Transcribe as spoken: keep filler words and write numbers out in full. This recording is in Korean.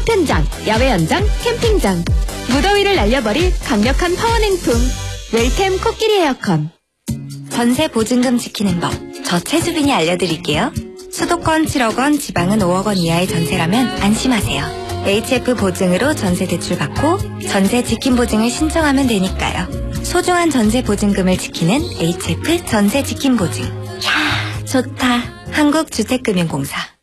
텐장, 야외 연장, 캠핑장. 무더위를 날려버릴 강력한 파워냉풍. 웰템 코끼리 에어컨. 전세 보증금 지키는 법, 저 최수빈이 알려드릴게요. 수도권 칠억 원, 지방은 오억 원 이하의 전세라면 안심하세요. 에이치에프 보증으로 전세 대출 받고 전세 지킴 보증을 신청하면 되니까요. 소중한 전세 보증금을 지키는 에이치에프 전세 지킴 보증. 야, 좋다. 한국주택금융공사.